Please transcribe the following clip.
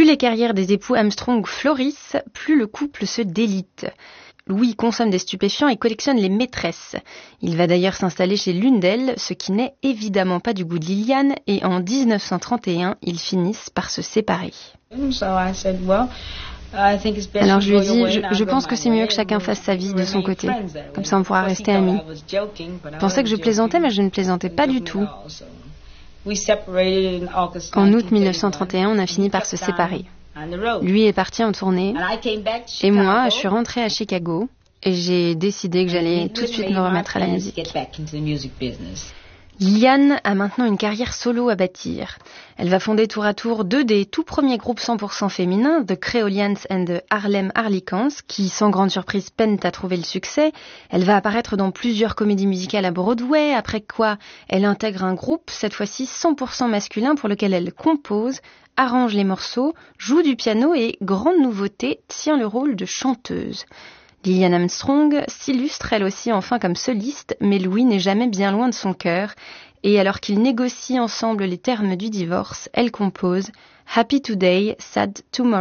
les carrières des époux Armstrong florissent, plus le couple se délite. Louis consomme des stupéfiants et collectionne les maîtresses. Il va d'ailleurs s'installer chez l'une d'elles, ce qui n'est évidemment pas du goût de Liliane, et en 1931, ils finissent par se séparer. Alors je lui dis, je pense que c'est mieux que chacun fasse sa vie de son côté, comme ça on pourra rester amis. Je pensais que je plaisantais, mais je ne plaisantais pas du tout. En août 1931, on a fini par se séparer. Lui est parti en tournée et moi, je suis rentrée à Chicago et j'ai décidé que j'allais tout de suite me remettre à la musique. Liliane a maintenant une carrière solo à bâtir. Elle va fonder tour à tour 2 des tout premiers groupes 100% féminins, The Creolians and the Harlem Harlequins, qui, sans grande surprise, peinent à trouver le succès. Elle va apparaître dans plusieurs comédies musicales à Broadway, après quoi elle intègre un groupe, cette fois-ci 100% masculin, pour lequel elle compose, arrange les morceaux, joue du piano et, grande nouveauté, tient le rôle de chanteuse. Liliane Armstrong s'illustre elle aussi enfin comme soliste, mais Louis n'est jamais bien loin de son cœur, et alors qu'ils négocient ensemble les termes du divorce, elle compose « Happy Today, Sad Tomorrow ».